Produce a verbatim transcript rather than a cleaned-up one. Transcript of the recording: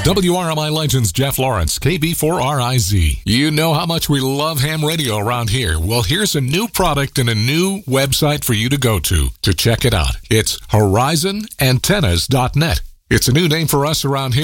W R M I Legends Jeff Lawrence, K B four R I Z. You know how much we love ham radio around here. Well, here's a new product and a new website for you to go to to check it out. It's horizon antennas dot net. It's a new name for us around here.